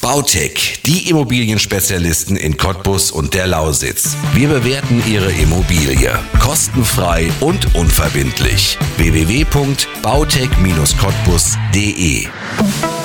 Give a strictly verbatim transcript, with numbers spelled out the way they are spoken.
Bautec, die Immobilienspezialisten in Cottbus und der Lausitz. Wir bewerten Ihre Immobilie kostenfrei und unverbindlich. w w w punkt bautec Bindestrich cottbus punkt de